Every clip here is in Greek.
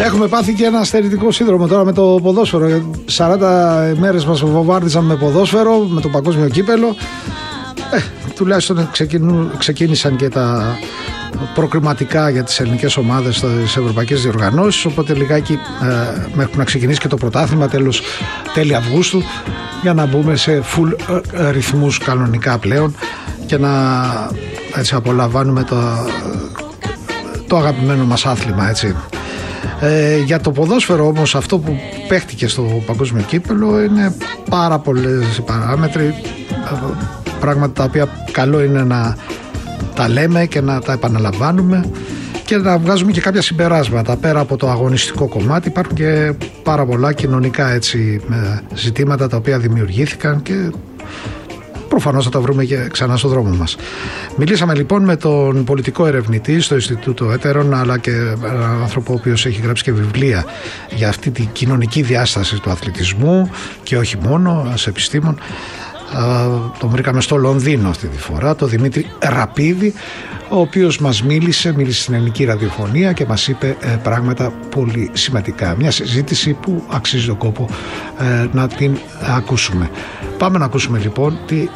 Έχουμε πάθει και ένα στερητικό σύνδρομο τώρα με το ποδόσφαιρο. 40 μέρες μας βομβάρδιζαν με ποδόσφαιρο, με το παγκόσμιο κύπελο. Τουλάχιστον ξεκίνησαν και τα προκριματικά για τις ελληνικές ομάδες στις ευρωπαϊκές διοργανώσεις, οπότε λιγάκι μέχρι να ξεκινήσει και το πρωτάθλημα τέλη Αυγούστου, για να μπούμε σε full ρυθμούς κανονικά πλέον και να έτσι απολαμβάνουμε το αγαπημένο μας άθλημα, έτσι. Για το ποδόσφαιρο όμως, αυτό που παίχτηκε στο παγκόσμιο κύπελο είναι πάρα πολλές οι παράμετροι, πράγματα τα οποία καλό είναι να τα λέμε και να τα επαναλαμβάνουμε και να βγάζουμε και κάποια συμπεράσματα. Πέρα από το αγωνιστικό κομμάτι υπάρχουν και πάρα πολλά κοινωνικά, έτσι, ζητήματα τα οποία δημιουργήθηκαν και προφανώς θα τα βρούμε και ξανά στο δρόμο μας. Μιλήσαμε λοιπόν με τον πολιτικό ερευνητή στο Ινστιτούτο Έτερων, αλλά και έναν άνθρωπο ο οποίος έχει γράψει και βιβλία για αυτή την κοινωνική διάσταση του αθλητισμού και όχι μόνο, ένας επιστήμον. Τον βρήκαμε στο Λονδίνο αυτή τη φορά, τον Δημήτρη Ραπίδη, ο οποίος μας μίλησε στην ελληνική ραδιοφωνία και μας είπε πράγματα πολύ σημαντικά. Μια συζήτηση που αξίζει τον κόπο να την ακούσουμε. Πάμε να ακούσουμε λοιπόν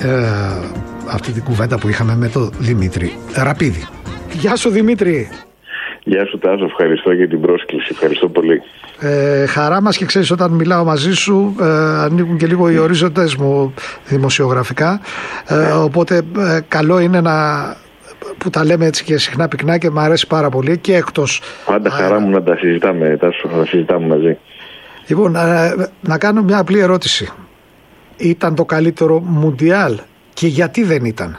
αυτή την κουβέντα που είχαμε με τον Δημήτρη Ραπίδη. Γεια σου Δημήτρη. Γεια σου Τάσο, ευχαριστώ για την πρόσκληση, ευχαριστώ πολύ. Χαρά μας, και ξέρεις, όταν μιλάω μαζί σου ανοίγουν και λίγο οι ορίζοντες μου δημοσιογραφικά, οπότε καλό είναι που τα λέμε έτσι και συχνά πυκνά και μου αρέσει πάρα πολύ και εκτός. Πάντα χαρά μου να τα συζητάμε, Τάσο, να συζητάμε μαζί. Λοιπόν, να κάνω μια απλή ερώτηση. Ήταν το καλύτερο Μουντιάλ και γιατί δεν ήταν?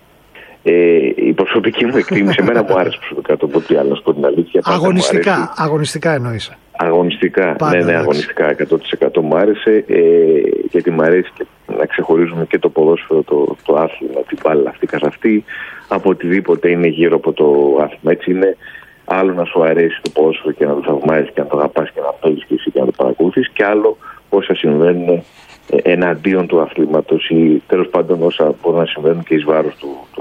Η προσωπική μου εκτίμηση, εμένα μου άρεσε προσωπικά το Μουντιάλ, να σου πω την αλήθεια. Αγωνιστικά εννοείς? Αγωνιστικά, ναι, αγωνιστικά 100% μου άρεσε, γιατί μου αρέσει και να ξεχωρίζουμε και το ποδόσφαιρο, το άθλημα, την μπάλα αυτή καθ' αυτή, από οτιδήποτε είναι γύρω από το άθλημα. Έτσι είναι άλλο να σου αρέσει το ποδόσφαιρο και να το θαυμάζεις και να το αγαπάς και να παίζεις και εσύ και να το παρακολουθείς, και άλλο όσα συμβαίνουν εναντίον του αθλήματος ή τέλος πάντων όσα μπορούν να συμβαίνουν και εις βάρος του